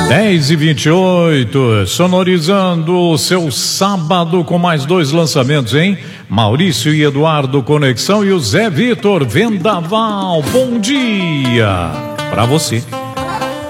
10h28, sonorizando o seu sábado com mais 2 lançamentos, hein? Maurício e Eduardo Conexão e o Zé Vitor Vendaval. Bom dia pra você.